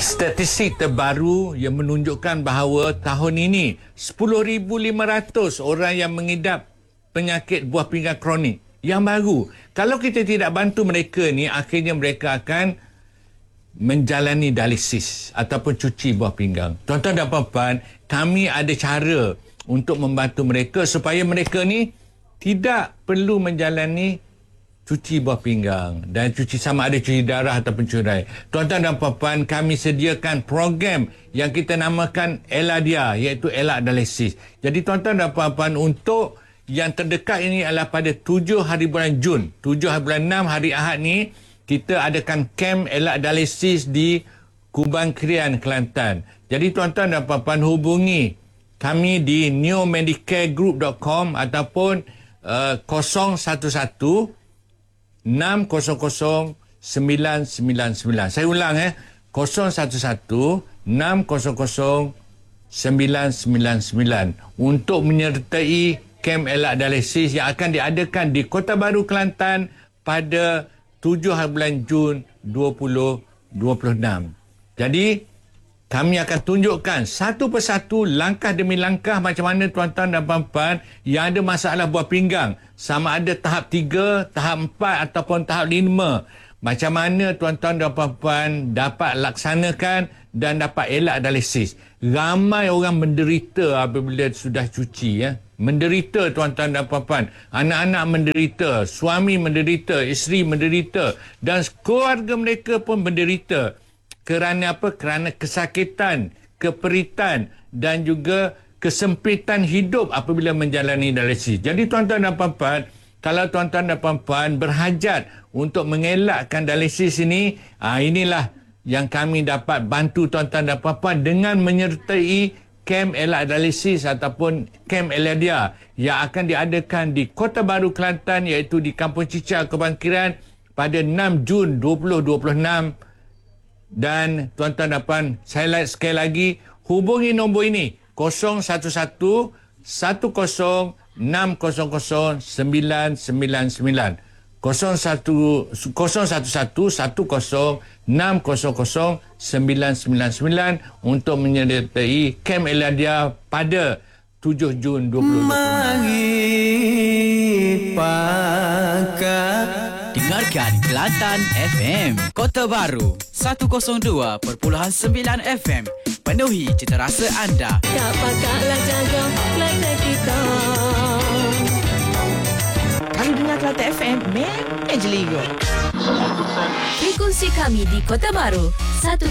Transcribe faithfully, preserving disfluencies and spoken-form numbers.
Statistik terbaru yang menunjukkan bahawa tahun ini sepuluh ribu lima ratus orang yang mengidap penyakit buah pinggang kronik yang baru. Kalau kita tidak bantu mereka ni, akhirnya mereka akan menjalani dialisis ataupun cuci buah pinggang. Tuan-tuan dan puan-puan, kami ada cara untuk membantu mereka supaya mereka ni tidak perlu menjalani cuci buah pinggang dan cuci sama ada cuci darah ataupun curai. Tuan-tuan dan puan-puan, kami sediakan program yang kita namakan Eladia, iaitu elak dialisis. Jadi tuan-tuan dan puan-puan, untuk yang terdekat ini adalah pada tujuh hari bulan Jun, tujuh hari bulan enam, hari Ahad ni, kita adakan kem elak dialisis di Kubang Krian, Kelantan. Jadi tuan-tuan dan puan-puan, hubungi kami di neomedicare group dot com ataupun uh, kosong satu satu enam kosong kosong sembilan sembilan sembilan. Saya ulang eh. kosong satu satu enam kosong kosong sembilan sembilan sembilan untuk menyertai kem elak dialisis yang akan diadakan di Kota Baru, Kelantan pada tujuh hari bulan Jun dua ribu dua puluh enam. Jadi kami akan tunjukkan satu persatu, langkah demi langkah, macam mana tuan-tuan dan puan-puan yang ada masalah buah pinggang, sama ada tahap tiga, tahap empat ataupun tahap lima. Macam mana tuan-tuan dan puan-puan dapat laksanakan dan dapat elak dialisis. Ramai orang menderita apabila sudah cuci. Ya. Menderita tuan-tuan dan puan-puan. Anak-anak menderita, suami menderita, isteri menderita dan keluarga mereka pun menderita. Kerana apa? Kerana kesakitan, keperitan dan juga kesempitan hidup apabila menjalani dialisis. Jadi tuan-tuan dan puan-puan, kalau tuan-tuan dan puan-puan berhajat untuk mengelakkan dialisis ini, ah, inilah yang kami dapat bantu tuan-tuan dan puan-puan dengan menyertai kem elak dialisis ataupun kem Eladia yang akan diadakan di Kota Baru, Kelantan, iaitu di Kampung Cicak, Kubang Krian pada enam Jun dua ribu dua puluh enam. Dan tuan-tuan dan puan, saya like sekali lagi, hubungi nombor ini kosong satu satu satu kosong enam kosong kosong sembilan sembilan sembilan kosong satu satu satu kosong enam kosong kosong sembilan sembilan sembilan untuk menyertai kem Eladia pada tujuh Jun dua ribu dua puluh. Dengarkan Kelantan F M, Kota Baru seratus dua perpuluhan sembilan F M. Penuhi cita rasa anda. Tak pakaklah jaga Kelantan kita. Kami dengar Kelantan F M, memang je ligo. Frekuensi kami di Kota Baru seratus